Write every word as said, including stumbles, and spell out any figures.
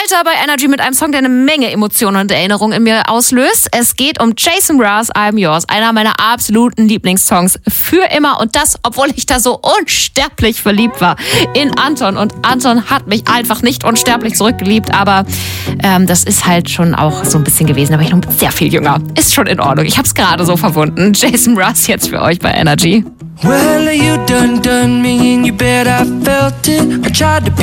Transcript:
weiter bei Energy mit einem Song, der eine Menge Emotionen und Erinnerungen in mir auslöst. Es geht um Jason Mraz, I'm Yours, einer meiner absoluten Lieblingssongs für immer. Und das, obwohl ich da so unsterblich verliebt war in Anton. Und Anton hat mich einfach nicht unsterblich zurückgeliebt. Aber ähm, das ist halt schon auch so ein bisschen gewesen. Da war ich noch sehr viel jünger. Ist schon in Ordnung. Ich hab's gerade so verwunden. Jason Mraz jetzt für euch bei Energy. Well, you done done me and you bet I felt it. I tried to be